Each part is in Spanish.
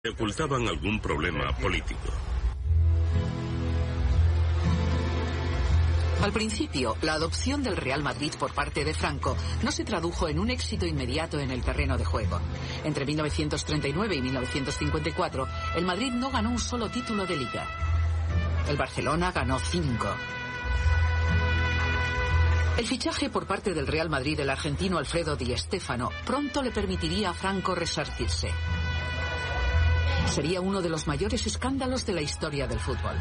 Ocultaban algún problema político. Al principio, la adopción del Real Madrid por parte de Franco no se tradujo en un éxito inmediato en el terreno de juego. Entre 1939 y 1954, el Madrid no ganó un solo título de liga. El Barcelona ganó 5. El fichaje por parte del Real Madrid del argentino Alfredo Di Stéfano pronto le permitiría a Franco resarcirse. Sería uno de los mayores escándalos de la historia del fútbol.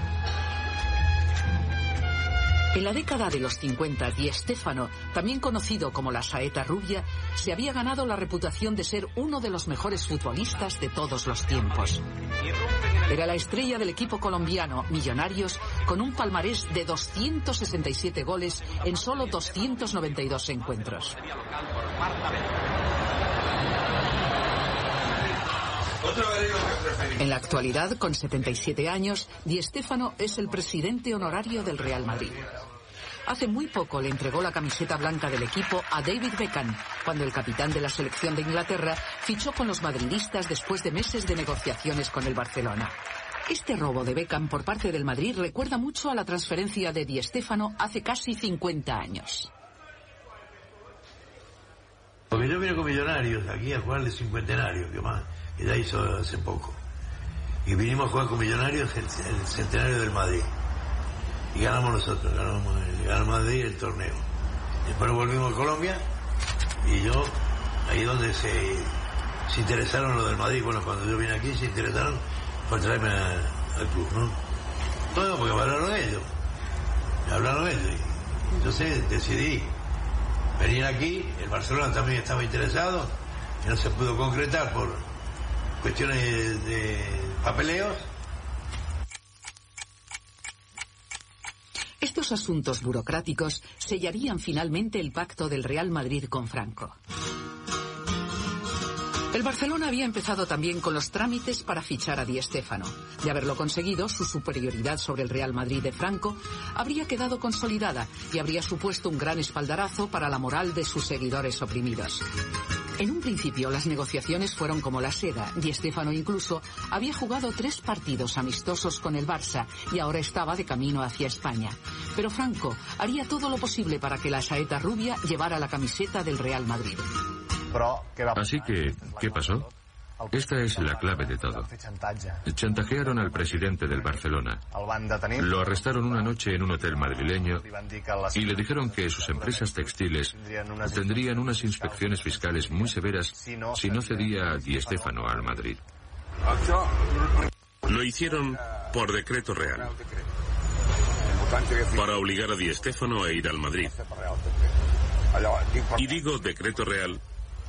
En la década de los 50, Di Stéfano, también conocido como la Saeta Rubia, se había ganado la reputación de ser uno de los mejores futbolistas de todos los tiempos. Era la estrella del equipo colombiano, Millonarios, con un palmarés de 267 goles en solo 292 encuentros. En la actualidad, con 77 años, Di Stéfano es el presidente honorario del Real Madrid. Hace muy poco le entregó la camiseta blanca del equipo a David Beckham, cuando el capitán de la selección de Inglaterra fichó con los madridistas después de meses de negociaciones con el Barcelona. Este robo de Beckham por parte del Madrid recuerda mucho a la transferencia de Di Stéfano hace casi 50 años. Porque yo vine con Millonarios aquí a jugar el cincuentenario, que ya hizo hace poco. Y vinimos a jugar con Millonarios el centenario del Madrid. Y ganamos nosotros, ganamos Madrid el torneo. Después volvimos a Colombia y yo, ahí donde se interesaron los del Madrid. Bueno, cuando yo vine aquí se interesaron por traerme al club, ¿no? Todo porque me hablaron ellos. Y entonces decidí venir aquí. El Barcelona también estaba interesado y no se pudo concretar por cuestiones de papeleos. Estos asuntos burocráticos sellarían finalmente el pacto del Real Madrid con Franco. El Barcelona había empezado también con los trámites para fichar a Di Stéfano. De haberlo conseguido, su superioridad sobre el Real Madrid de Franco habría quedado consolidada y habría supuesto un gran espaldarazo para la moral de sus seguidores oprimidos. En un principio, las negociaciones fueron como la seda. Di Stéfano incluso había jugado 3 partidos amistosos con el Barça y ahora estaba de camino hacia España. Pero Franco haría todo lo posible para que la Saeta Rubia llevara la camiseta del Real Madrid. Así que, ¿qué pasó? Esta es la clave de todo. Chantajearon al presidente del Barcelona. Lo arrestaron una noche en un hotel madrileño y le dijeron que sus empresas textiles tendrían unas inspecciones fiscales muy severas si no cedía a Di Stéfano al Madrid. Lo hicieron por decreto real, para obligar a Di Stéfano a ir al Madrid. Y digo decreto real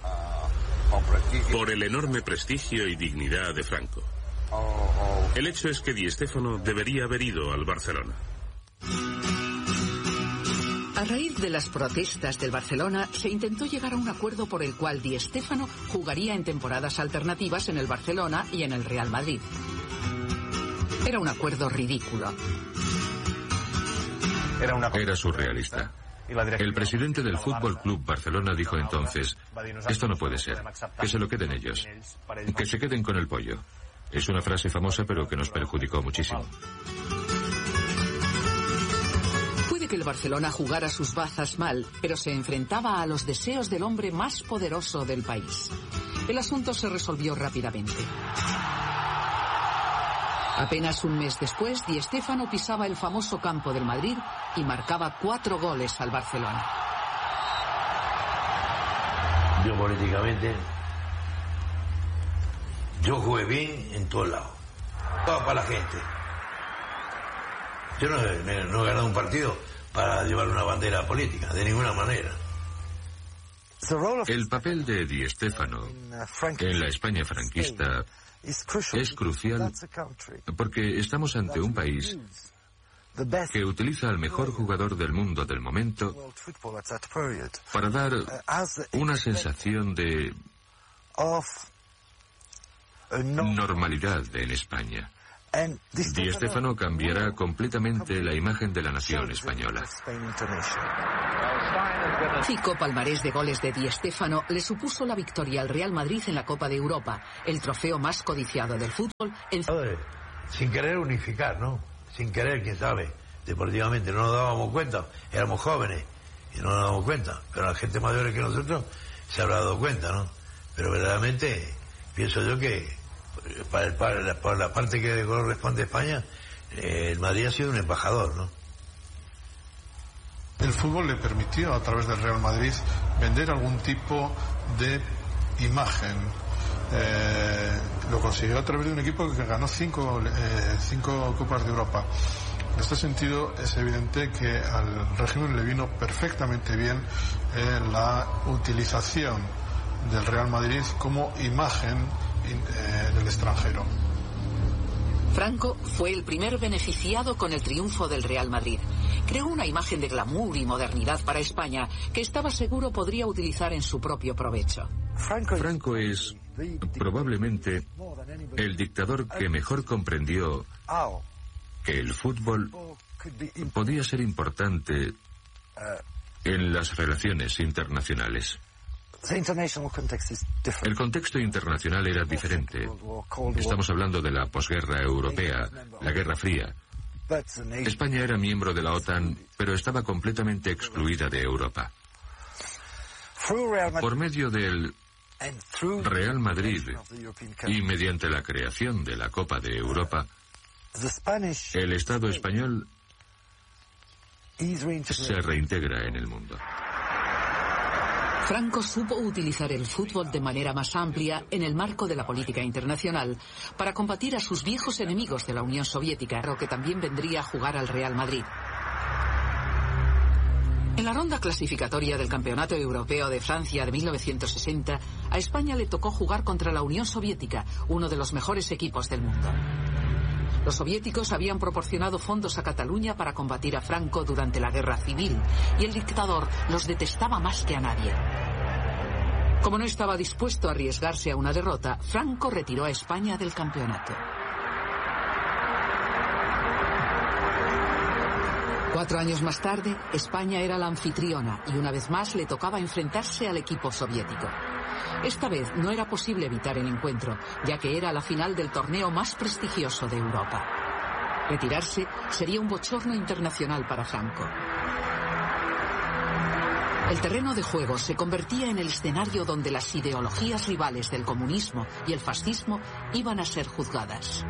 por el enorme prestigio y dignidad de Franco. El hecho es que Di Stéfano debería haber ido al Barcelona. A raíz de las protestas del Barcelona, se intentó llegar a un acuerdo por el cual Di Stéfano jugaría en temporadas alternativas en el Barcelona y en el Real Madrid. Era un acuerdo ridículo. Era surrealista. El presidente del Fútbol Club Barcelona dijo entonces: esto no puede ser, que se lo queden ellos, que se queden con el pollo. Es una frase famosa pero que nos perjudicó muchísimo. Puede que el Barcelona jugara sus bazas mal, pero se enfrentaba a los deseos del hombre más poderoso del país. El asunto se resolvió rápidamente. Apenas un mes después, Di Stéfano pisaba el famoso campo del Madrid y marcaba 4 goles al Barcelona. Yo políticamente, yo jugué bien en todos lados. Todo para la gente. Yo no he ganado un partido para llevar una bandera política, de ninguna manera. El papel de Di Stéfano en la España franquista es crucial porque estamos ante un país que utiliza al mejor jugador del mundo del momento para dar una sensación de normalidad en España. Di Stéfano cambiará completamente la imagen de la nación española. Fico palmarés de goles de Di Stéfano le supuso la victoria al Real Madrid en la Copa de Europa, el trofeo más codiciado del fútbol. Sin querer unificar, ¿no? Sin querer, quién sabe, deportivamente no nos dábamos cuenta, éramos jóvenes y no nos dábamos cuenta, pero la gente mayor que nosotros se habrá dado cuenta, ¿no? Pero verdaderamente pienso yo que por la parte que corresponde a España, el Madrid ha sido un embajador, ¿no? El fútbol le permitió, a través del Real Madrid, vender algún tipo de imagen. Lo consiguió a través de un equipo que ganó cinco Copas de Europa. En este sentido, es evidente que al régimen le vino perfectamente bien la utilización del Real Madrid como imagen del extranjero. Franco fue el primer beneficiado con el triunfo del Real Madrid. Creó una imagen de glamour y modernidad para España que estaba seguro podría utilizar en su propio provecho. Franco es probablemente el dictador que mejor comprendió que el fútbol podía ser importante en las relaciones internacionales. El contexto internacional era diferente. Estamos hablando de la posguerra europea, la Guerra Fría. España era miembro de la OTAN, pero estaba completamente excluida de Europa. Por medio del Real Madrid y mediante la creación de la Copa de Europa, el Estado español se reintegra en el mundo. Franco supo utilizar el fútbol de manera más amplia en el marco de la política internacional para combatir a sus viejos enemigos de la Unión Soviética, que también vendría a jugar al Real Madrid. En la ronda clasificatoria del Campeonato Europeo de Francia de 1960, a España le tocó jugar contra la Unión Soviética, uno de los mejores equipos del mundo. Los soviéticos habían proporcionado fondos a Cataluña para combatir a Franco durante la guerra civil, y el dictador los detestaba más que a nadie. Como no estaba dispuesto a arriesgarse a una derrota, Franco retiró a España del campeonato. 4 años más tarde, España era la anfitriona y una vez más le tocaba enfrentarse al equipo soviético. Esta vez no era posible evitar el encuentro, ya que era la final del torneo más prestigioso de Europa. Retirarse sería un bochorno internacional para Franco. El terreno de juego se convertía en el escenario donde las ideologías rivales del comunismo y el fascismo iban a ser juzgadas.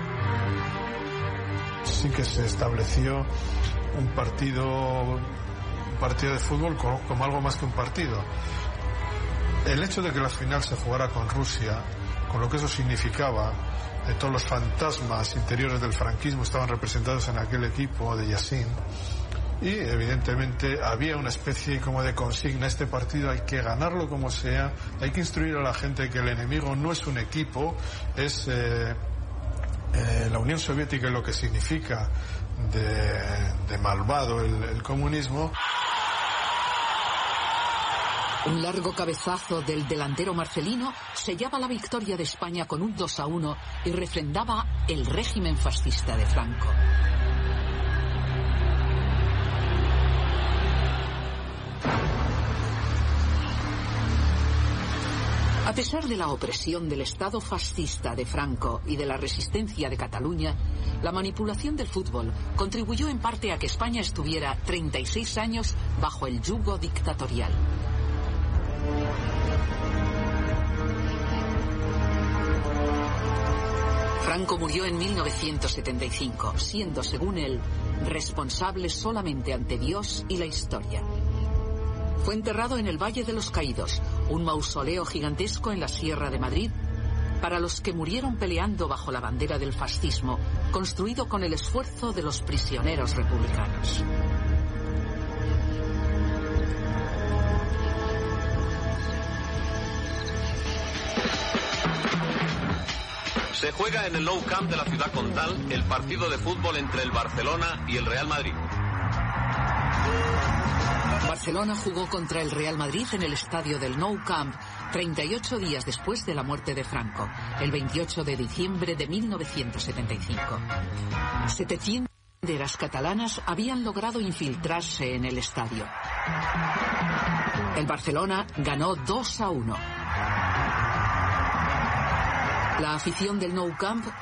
Sí que se estableció un partido de fútbol como algo más que un partido. El hecho de que la final se jugara con Rusia, con lo que eso significaba, de todos los fantasmas interiores del franquismo estaban representados en aquel equipo de Yassin, y evidentemente había una especie como de consigna: este partido hay que ganarlo como sea, hay que instruir a la gente que el enemigo no es un equipo, es la Unión Soviética y lo que significa de malvado el comunismo. Un largo cabezazo del delantero marcelino sellaba la victoria de España con un 2-1 y refrendaba el régimen fascista de Franco. A pesar de la opresión del Estado fascista de Franco y de la resistencia de Cataluña, la manipulación del fútbol contribuyó en parte a que España estuviera 36 años bajo el yugo dictatorial. Franco murió en 1975, siendo, según él, responsable solamente ante Dios y la historia. Fue enterrado en el Valle de los Caídos, un mausoleo gigantesco en la Sierra de Madrid, para los que murieron peleando bajo la bandera del fascismo, construido con el esfuerzo de los prisioneros republicanos. Se juega en el Nou Camp de la ciudad condal el partido de fútbol entre el Barcelona y el Real Madrid. Barcelona jugó contra el Real Madrid en el estadio del Nou Camp 38 días después de la muerte de Franco, el 28 de diciembre de 1975. 700 banderas catalanas habían logrado infiltrarse en el estadio. El Barcelona ganó 2-1. La afición del Nou Camp